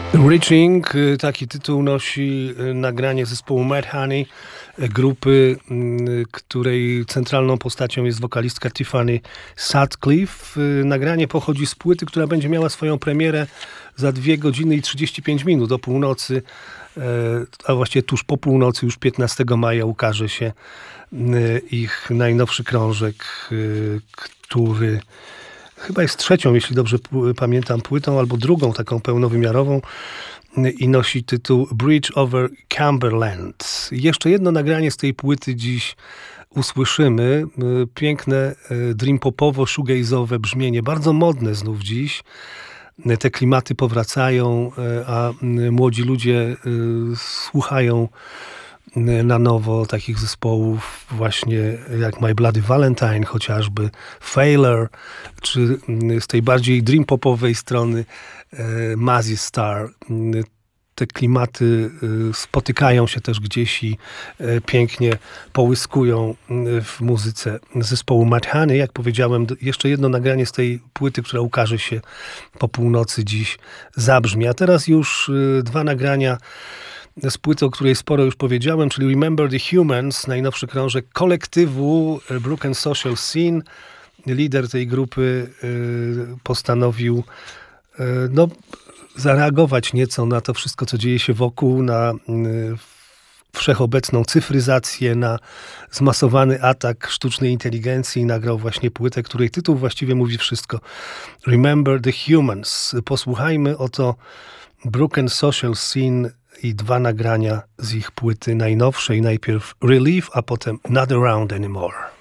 Reaching, taki tytuł nosi nagranie zespołu Mad Honey, grupy, której centralną postacią jest wokalistka Tiffany Sutcliffe. Nagranie pochodzi z płyty, która będzie miała swoją premierę za 2 godziny i 35 minut o północy, a właściwie tuż po północy, już 15 maja ukaże się ich najnowszy krążek, który chyba jest trzecią, jeśli dobrze pamiętam, płytą, albo drugą, taką pełnowymiarową, i nosi tytuł Bridge over Cumberland. Jeszcze jedno nagranie z tej płyty dziś usłyszymy. Piękne, dream popowo, shoegaze'owe brzmienie, bardzo modne znów dziś. Te klimaty powracają, a młodzi ludzie słuchają na nowo takich zespołów właśnie jak My Bloody Valentine chociażby, Failure, czy z tej bardziej dream popowej strony Mazzy Star. Te klimaty spotykają się też gdzieś i pięknie połyskują w muzyce zespołu Mad Honey. Jak powiedziałem, jeszcze jedno nagranie z tej płyty, która ukaże się po północy dziś, zabrzmi. A teraz już 2 nagrania z płyty, o której sporo już powiedziałem, czyli Remember the Humans, najnowszy krążek kolektywu Broken Social Scene. Lider tej grupy postanowił zareagować nieco na to wszystko, co dzieje się wokół, na wszechobecną cyfryzację, na zmasowany atak sztucznej inteligencji. Nagrał właśnie płytę, której tytuł właściwie mówi wszystko. Remember the Humans. Posłuchajmy oto Broken Social Scene i 2 nagrania z ich płyty najnowszej. Najpierw Relief, a potem Not Around Anymore.